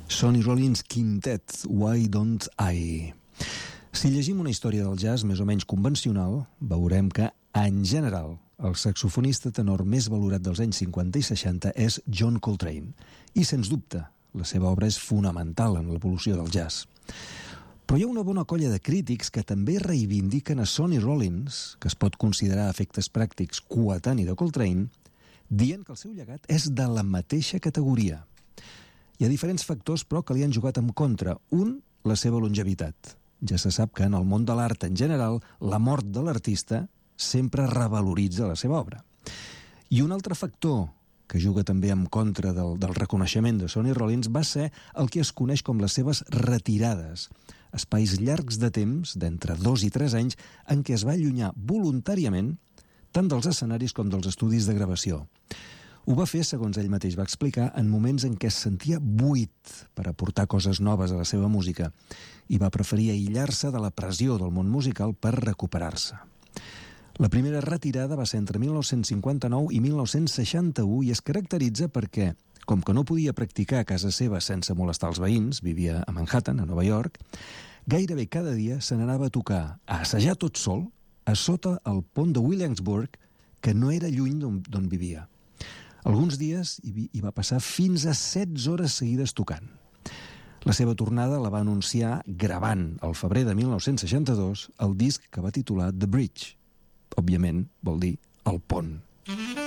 Sonny Rollins Quintet, Why Don't I? Si llegim una història del jazz més o menys convencional, veurem que, en general, el saxofonista tenor més valorat dels anys 50 i 60 és John Coltrane. I, sens dubte, la seva obra és fonamental en l'evolució del jazz. Però hi ha una bona colla de crítics que també reivindiquen a Sonny Rollins, que es pot considerar a efectes pràctics coetani de Coltrane, dient que el seu llegat és de la mateixa categoria. Hi ha diferents factors, però, que li han jugat en contra. Un, la seva longevitat. Ja se sap que en el món de l'art en general, la mort de l'artista sempre revaloritza la seva obra. I un altre factor que juga també en contra del reconeixement de Sonny Rollins va ser el que es coneix com les seves retirades, espais llargs de temps, d'entre 2 i 3 anys, en què es va allunyar voluntàriament tant dels escenaris com dels estudis de gravació. Ho va fer, segons ell mateix va explicar, en moments en què es sentia buit per aportar coses noves a la seva música i va preferir aïllar-se de la pressió del món musical per recuperar-se. La primera retirada va ser entre 1959 i 1961 i es caracteritza perquè, com que no podia practicar a casa seva sense molestar els veïns, vivia a Manhattan, a Nova York, gairebé cada dia se n'anava a tocar, a assajar tot sol, a sota el pont de Williamsburg, que no era lluny d'on vivia. Alguns dies hi va passar fins a 16 hores seguides tocant. La seva tornada la va anunciar gravant, al febrer de 1962, el disc que va titular The Bridge. Òbviament, vol dir el pont.